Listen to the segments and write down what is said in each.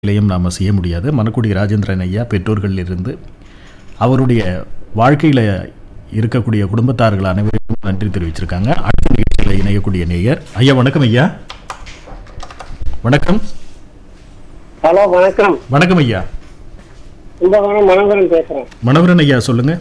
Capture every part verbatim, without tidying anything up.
நாம் செய்ய முடியாது. மணக்குடி ராஜேந்திரன் ஐயா பெற்றோர்களிலிருந்து அவருடைய வாழ்க்கையில் இருக்கக்கூடிய குடும்பத்தார்கள் அனைவருக்கும் நன்றி தெரிவிச்சிருக்காங்க. அடுத்த நிகழ்ச்சியில் இணையக்கூடிய நேயர் ஐயா. வணக்கம் ஐயா. வணக்கம். ஹலோ, வணக்கம். வணக்கம் ஐயா. கும்பகோணம் மனோகரன் பேசுறேன். மனோகரன் ஐயா சொல்லுங்க.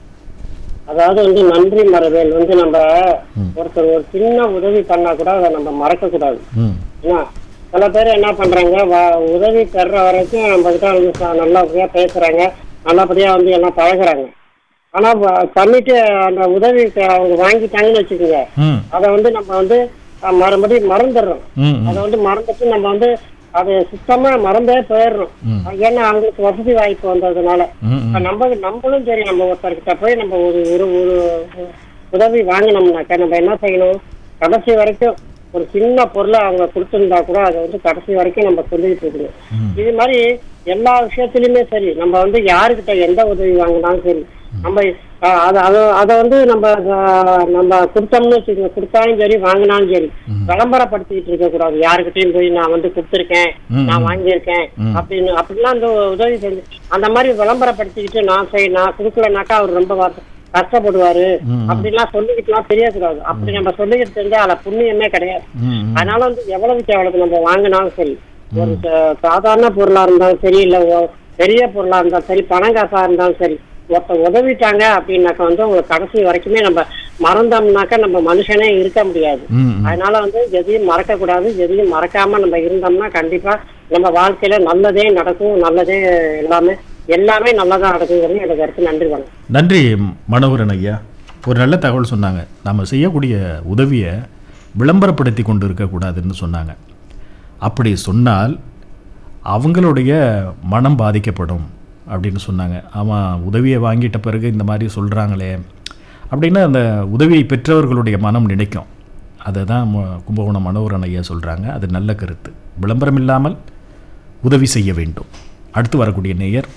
அதாவது வந்து நன்றி மறவேல் வந்து நம்ம ஒருத்தர் ஒரு சின்ன உதவி பண்ணா கூட அதை நம்ம மறக்க கூடாது. ஏன்னா சில பேர் என்ன பண்றாங்க, உதவி பெற வரைக்கும் நம்ம கிட்ட வந்து நல்லபடியா பேசுறாங்க, நல்லபடியா வந்து எல்லாம் பழகுறாங்க. ஆனா பண்ணிட்டு அந்த உதவி அவங்க வாங்கிட்டாங்கன்னு வச்சுக்கோங்க, அதை வந்து நம்ம வந்து மறுபடியும் மறந்துடுறோம். அதை வந்து மறந்துட்டு நம்ம வந்து அது சுத்தமா மறந்தே போயிடுறோம். ஏன்னா அவங்களுக்கு வசதி வாய்ப்பு வந்ததுனால நம்ம நம்மளும் சரி, நம்ம ஒருத்தர்கிட்ட போய் நம்ம ஒரு ஒரு ஒரு உதவி வாங்கினோம்னாக்கா நம்ம என்ன செய்யணும், கடைசி வரைக்கும் ஒரு சின்ன பொருளை அவங்க கொடுத்துருந்தா கூட அதை வந்து கடைசி வரைக்கும் நம்ம சொல்லிட்டு இருக்கணும். இது மாதிரி எல்லா விஷயத்திலுமே சரி, நம்ம வந்து யாருக்கிட்ட எந்த உதவி வாங்கினாலும் சரி, நம்ம அதை அதை வந்து நம்ம நம்ம கொடுத்தோம்னு வச்சுக்கோங்க, கொடுத்தாலும் சரி வாங்கினாலும் சரி விளம்பரப்படுத்திட்டு இருக்க கூடாது. யாருக்கிட்டையும் போய் நான் வந்து கொடுத்துருக்கேன், நான் வாங்கியிருக்கேன் அப்படின்னு அப்படிலாம் அந்த உதவி செஞ்சு அந்த மாதிரி விளம்பரப்படுத்திக்கிட்டு நான் செய் நான் கொடுக்கலனாக்கா அவர் ரொம்ப கஷ்டப்படுவாரு அப்படின்லாம் சொல்லிக்கிட்டுலாம் தெரியக்கூடாது. அப்படி நம்ம சொல்லிக்கிட்டு தெரிஞ்சா அதுல புண்ணியமே கிடையாது. அதனால வந்து எவ்வளவுக்கு எவ்வளவு நம்ம வாங்கினாலும் சரி, ஒரு சாதாரண பொருளா இருந்தாலும் சரி, இல்ல பெரிய பொருளா இருந்தாலும் சரி, பணம் காசா இருந்தாலும் சரி, ஒருத்த உதவிட்டாங்க அப்படின்னாக்கா வந்து உங்களுக்கு கடைசி வரைக்குமே நம்ம மறந்தோம்னாக்கா நம்ம மனுஷனே இருக்க முடியாது. அதனால வந்து எதையும் மறக்க கூடாது. எதையும் மறக்காம நம்ம இருந்தோம்னா கண்டிப்பா நம்ம வாழ்க்கையில நல்லதே நடக்கும், நல்லதே எல்லாமே எல்லாமே நல்லதா நடக்குங்கிறது எனக்கு கருத்து. நன்றி. வணக்கம். நன்றி மனோகரன் ஐயா. ஒரு நல்ல தகவல் சொன்னாங்க. நம்ம செய்யக்கூடிய உதவியை விளம்பரப்படுத்தி கொண்டு இருக்கக்கூடாதுன்னு சொன்னாங்க. அப்படி சொன்னால் அவங்களுடைய மனம் பாதிக்கப்படும் அப்படின்னு சொன்னாங்க. ஆமாம், உதவியை வாங்கிட்ட பிறகு இந்த மாதிரி சொல்கிறாங்களே அப்படின்னு அந்த உதவியை பெற்றவர்களுடைய மனம் நினைக்கும். அதை தான் கும்பகோணம் மனோகரன் ஐயா சொல்கிறாங்க. அது நல்ல கருத்து. விளம்பரம் இல்லாமல் உதவி செய்ய வேண்டும். அடுத்து வரக்கூடிய நேயர்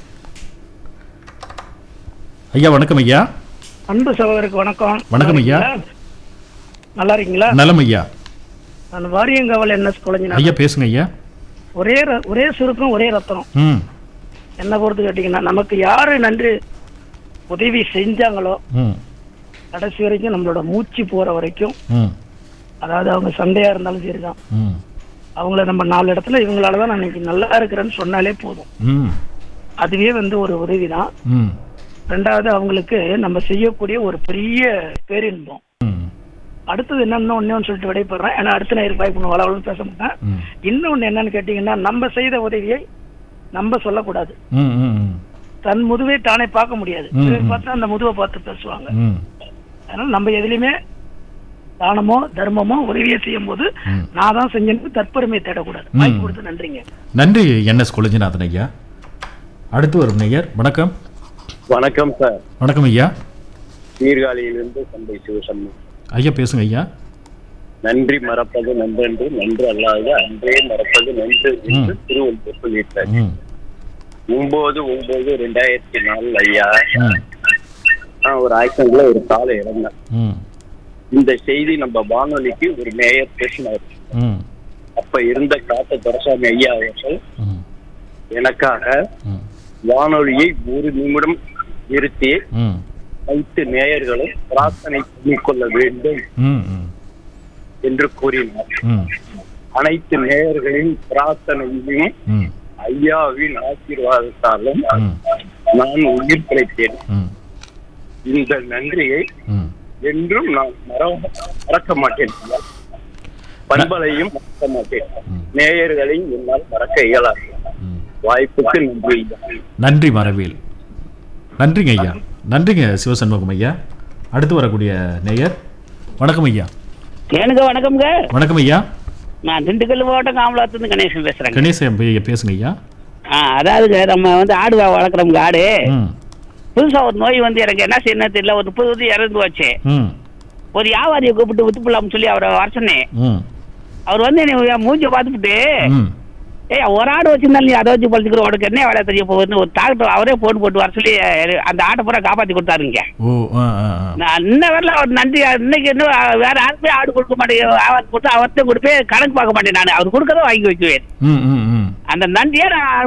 ஐயா. வணக்கம் ஐயா. அன்பு சகோதரருக்கு வணக்கம். வணக்கம் ஐயா. நல்லா இருக்கீங்களா? நலம் ஐயா. நான் வாரியங்காவல் என்ன குழந்தை ஐயா பேசுங்க ஐயா. ஒரே ஒரே சுருக்கம் ஒரே ரத்தனம். ம் என்ன பொறுத்து கேட்டீங்கன்னா, நமக்கு யாரு நன்றி உதவி செஞ்சாங்களோ கடைசி வரைக்கும் நம்மளோட மூச்சு போற வரைக்கும், அதாவது அவங்க சண்டையா இருந்தாலும் சரிதான், அவங்கள நம்ம நாலு இடத்துல இவங்களாலதான் நான் இன்னைக்கு நல்லா இருக்கிறேன்னு சொன்னாலே போதும். அதுவே வந்து ஒரு உதவி தான். ரெண்டாவது அவங்களுக்கு நம்ம செய்யக்கூடிய ஒரு பெரிய பேரின்பம். அடுத்தது என்னன்னு ஒன்னு சொல்லிட்டு விடைபெறேன். ஏன்னா அடுத்த நேரம் வாய்ப்பு வளவளவு பேச மாட்டேன். இன்னொன்னு என்னன்னு கேட்டீங்கன்னா, நம்ம செய்த உதவியை நம்ம சொல்லக்கூடாது. தன் முதுவை தானே பார்க்க முடியாது. பார்த்தா அந்த முதுவை பார்த்து பேசுவாங்க. அதனால நம்ம எதுலையுமே தானமோ தர்மமோ உதவியை செய்யும் போது நான் தான் செஞ்சேன்னு தற்பெருமையை தேடக்கூடாது. வாய்ப்பு கொடுத்து நன்றிங்க. நன்றி என் எஸ் கொலஞ்சிநாதன் ஐயா. அடுத்து வரும் நேயர். வணக்கம். வணக்கம் சார். வணக்கம் ஐயா. சீர்காழியிலிருந்து சந்தை சிவசண்முகம் ஐயா பேசுங்க ஐயா. நன்றி மறப்பது நன்றென்று, நன்று அல்லாது அன்றே மறப்பது நன்று என்று திருவள்ளுவர் சொல்லியிருக்காரு. ஒன்பது ஒன்பது ரெண்டாயிரத்தி நாலு ஐயா நான் ஒரு ஆக்சிடென்ட்ல ஒரு காலை இறந்தேன். இந்த செய்தி நம்ம வானொலிக்கு ஒரு மேயர் பேசினார். அப்ப இருந்த காத்த துரசாமி ஐயா அவர்கள் எனக்காக வானொலியை ஒரு நிமிடம் நிறுத்தி அனைத்து நேயர்களும் பிரார்த்தனை பண்ணிக்கொள்ள வேண்டும் என்று கூறினார். அனைத்து நேயர்களின் பிரார்த்தனையும் ஐயாவின் ஆசீர்வாதத்தாலும் நான் உயிர் பிழைத்தேன். இந்த நன்றியை என்றும் நான் மறக்க மாட்டேன். பண்பலையும் மறக்க மாட்டேன். நேயர்களையும் என்னால் மறக்க இயலாது. வாய்ப்புக்கு நன்றி. நன்றி மறவேல். நன்றிங்க ஐயா. நன்றிங்க சிவசண்முகம் ஐயா. அடுத்து வரக்கூடிய நேயர். வணக்கம் ஐயா. எனக்கு வணக்கம்ங்க. வணக்கம் ஐயா. நான் திண்டுக்கல் மாவட்டம் காமலாத்துலேருந்து கணேசன் பேசுறேன். கணேசன் பேசுங்க ஐயா. ஆ அதாவதுங்க, நம்ம வந்து ஆடு வளர்க்குறோம்ங்க. ஆடு புதுசா ஒரு நோய் வந்து எனக்கு என்ன செய்யணும் தெரியல. ஒரு முப்பது வந்து இறந்து வச்சு ஒரு வியாபாரியை கூப்பிட்டு வித்துப்பலாம்னு சொல்லி அவரை வர சொன்னேன். அவர் வந்து என்ன மூஞ்ச பார்த்துட்டு, ஏய் ஒரு ஆடு வச்சிருந்தாலும் நீ அதை வச்சு பழச்சுக்கிற, உனக்கு என்ன வேலை தெரிய போகுதுன்னு ஒரு டாக்டர் அவரே போட்டு போட்டு வர சொல்லி அந்த ஆட்டை பூரா காப்பாற்றி கொடுத்தாருங்க. நான் இன்ன வரல அவர் நன்றி. இன்னைக்கு இன்னும் வேற யாருமே ஆடு கொடுக்க மாட்டேன். அவர் கொடுத்து அவர்த்தையும் கொடுப்பேன், கணக்கு பார்க்க மாட்டேன். நான் அவர் கொடுக்கறத வாங்கி வைக்குவேன். அந்த நன்றியை நான்